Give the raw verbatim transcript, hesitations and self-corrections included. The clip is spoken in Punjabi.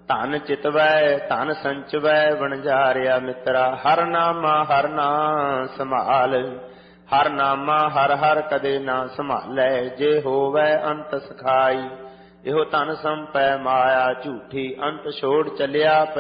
ਧਨ ਚਿਤਵੈ ਧਨ ਸੰਚਵੈ ਵਣਜਾਰਿਆ ਮਿੱਤਰਾ। ਹਰ ਨਾਮਾ ਹਰ ਨਾਮ ਸੰਭਾਲ, ਹਰ ਨਾਮਾ ਹਰ ਹਰ ਕਦੇ ਨਾ ਸੰਭਾਲੈ। ਜੇ ਹੋਵੈ ਅੰਤ ਸਖਾਈ, ਇਹੋ ਧਨ ਸੰਪੈ ਮਾਇਆ ਝੂਠੀ। ਅੰਤ ਛੋੜ ਚਲਿਆ